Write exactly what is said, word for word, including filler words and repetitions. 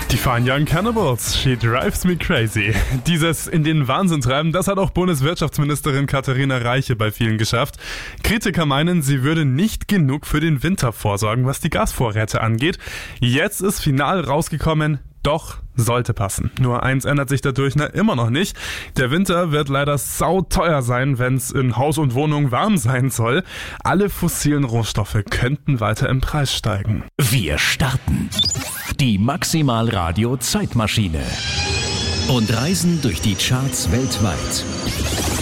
Die Fine Young Cannibals, She Drives Me Crazy. Dieses in den Wahnsinn treiben, das hat auch Bundeswirtschaftsministerin Katharina Reiche bei vielen geschafft. Kritiker meinen, sie würde nicht genug für den Winter vorsorgen, was die Gasvorräte angeht. Jetzt ist final rausgekommen, doch sollte passen. Nur eins ändert sich dadurch na, immer noch nicht. Der Winter wird leider sauteuer sein, wenn es in Haus und Wohnung warm sein soll. Alle fossilen Rohstoffe könnten weiter im Preis steigen. Wir starten die Maximal Radio Zeitmaschine und reisen durch die Charts weltweit.